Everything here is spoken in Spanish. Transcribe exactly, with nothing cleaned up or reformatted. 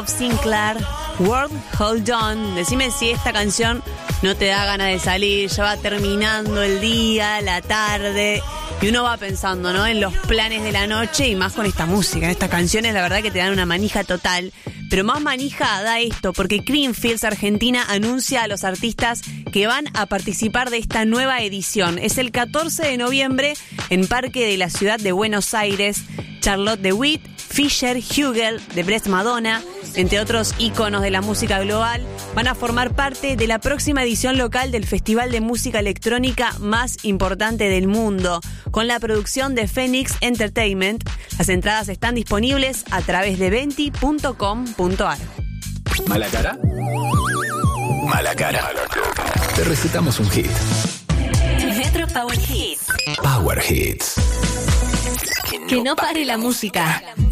Sinclair, World Hold On. Decime si esta canción no te da ganas de salir, ya va terminando el día, la tarde, y uno va pensando, ¿no?, en los planes de la noche, y más con esta música. Estas canciones, la verdad, que te dan una manija total. Pero más manija da esto, porque Creamfields Argentina anuncia a los artistas que van a participar de esta nueva edición. Es el catorce de noviembre en Parque de la Ciudad de Buenos Aires. Charlotte de Witt, Fisher, Hugel, de Brest Madonna, entre otros íconos de la música global, van a formar parte de la próxima edición local del festival de música electrónica más importante del mundo, con la producción de Phoenix Entertainment. Las entradas están disponibles a través de venti punto com punto ar. ¿Mala cara? Mala cara. Te recetamos un hit. Metro Power Hits. Power Hits. Que no pare la música.